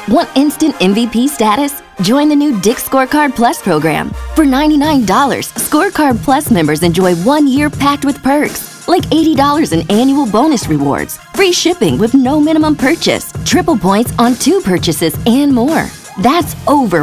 Want instant MVP status? Join the new Dick's Scorecard Plus program. For $99, Scorecard Plus members enjoy 1 year packed with perks, like $80 in annual bonus rewards, free shipping with no minimum purchase, triple points on 2 purchases, and more. That's over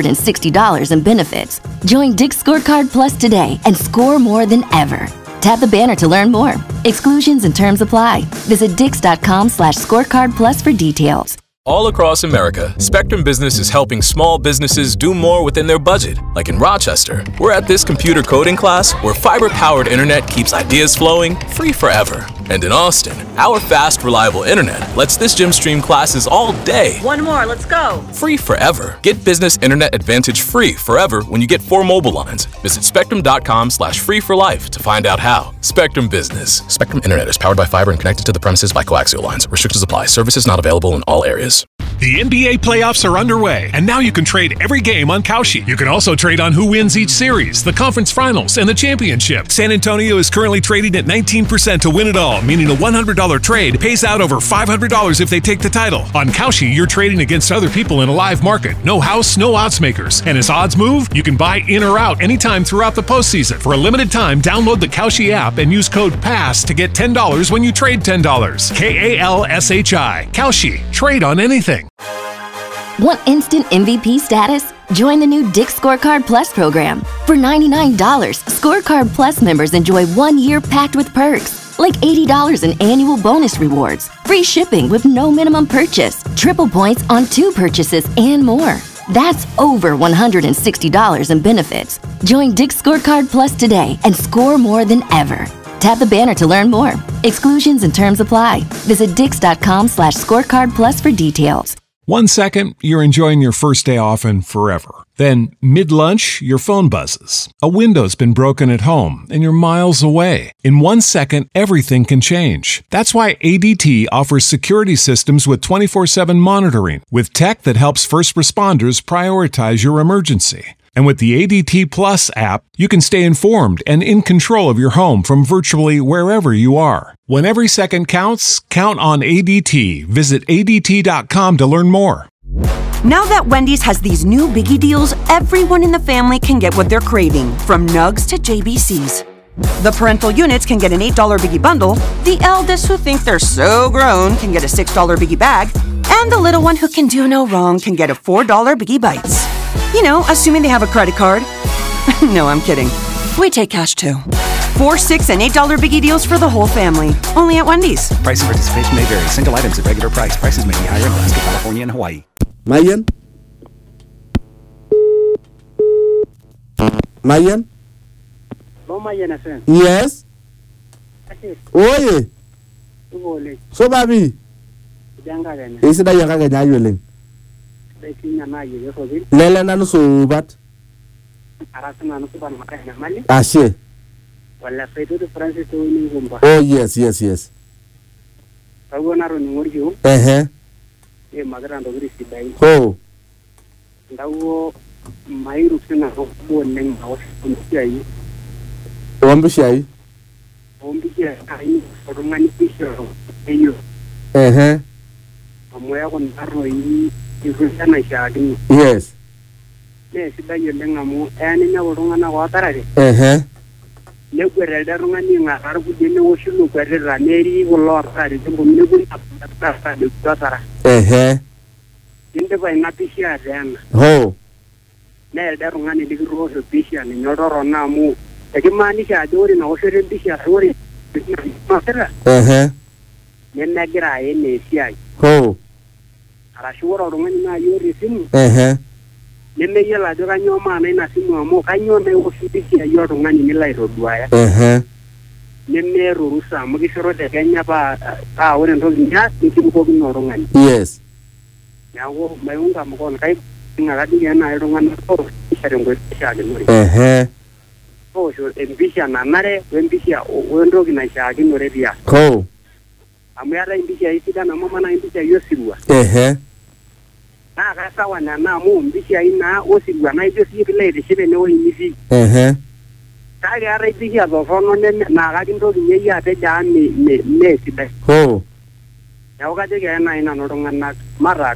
$160 in benefits. Join Dick's Scorecard Plus today and score more than ever. Tap the banner to learn more. Exclusions and terms apply. Visit dix.com/scorecardplus for details. All across America, Spectrum Business is helping small businesses do more within their budget. Like in Rochester, we're at this computer coding class where fiber-powered internet keeps ideas flowing free forever. And in Austin, our fast, reliable internet lets this gym stream classes all day. One more, let's go. Free forever. Get Business Internet Advantage free forever when you get 4 mobile lines. Visit spectrum.com/free for life to find out how. Spectrum Business. Spectrum Internet is powered by fiber and connected to the premises by coaxial lines. Restrictions apply. Services not available in all areas. The NBA playoffs are underway, and now you can trade every game on Kalshi. You can also trade on who wins each series, the conference finals, and the championship. San Antonio is currently trading at 19% to win it all, meaning a $100 trade pays out over $500 if they take the title. On Kalshi, you're trading against other people in a live market. No house, no odds makers. And as odds move, you can buy in or out anytime throughout the postseason. For a limited time, download the Kalshi app and use code PASS to get $10 when you trade $10. KALSHI. Kalshi. Trade on anything. Want instant MVP status? Join the new Dick's Scorecard Plus program. For $99, Scorecard Plus members enjoy 1 year packed with perks, like $80 in annual bonus rewards, free shipping with no minimum purchase, triple points on 2 purchases, and more. That's over $160 in benefits. Join Dick's Scorecard Plus today and score more than ever. Tap the banner to learn more. Exclusions and terms apply. Visit dix.com/scorecardplus for details. 1 second, you're enjoying your first day off and forever. Then, mid-lunch, your phone buzzes. A window's been broken at home, and you're miles away. In 1 second, everything can change. That's why ADT offers security systems with 24/7 monitoring, with tech that helps first responders prioritize your emergency. And with the ADT Plus app, you can stay informed and in control of your home from virtually wherever you are. When every second counts, count on ADT. Visit ADT.com to learn more. Now that Wendy's has these new biggie deals, everyone in the family can get what they're craving, from nugs to JBCs. The parental units can get an $8 biggie bundle, the eldest who think they're so grown can get a $6 biggie bag, and the little one who can do no wrong can get a $4 biggie bites. You know, assuming they have a credit card. No, I'm kidding. We take cash too. 4, 6, and $8 biggie deals for the whole family. Only at Wendy's. Price and participation may vary. Single items at regular price. Prices may be higher in Alaska, California, and Hawaii. Mayan? Mayan? Yes? Oye? So, baby? Is it a young guy? Lele nanu subat. Ashe. Oh yes. Oh. Wambishai. Yes. Yes, you know, and in our water. Never running a hard dinner, we should look at it. Raneri will lord in the way not be here then. Oh, there don't any big rose of vision in your or now move. The man is a door in ocean and be a story. Then Nagra in a CI. Oh. Arashura or when you receive. Neme yela doga nyoma na ina simu amo kanyo me ofisi ya yodo ngani nila irodwa neme rurusa mugisoro de Kenya ba ore ndo nya nkibuko binoro ngani. Yes. Yawo mayunga mukona kai ngadi yana irongana ko isharengo ishage muri. Oh so embisha na mare embisha wendo gina shage nore bia. Ko. Amyara embisha isida na mama na embisha yosirwa. Na kasa wana na mu mbisha ina osirwa na ijo sibile de shibe no imisi. Kaya ara ibisha go fono na ga ndo nye ya te ja me sibe. Oh. Ya ga de ga na ina no ngana mara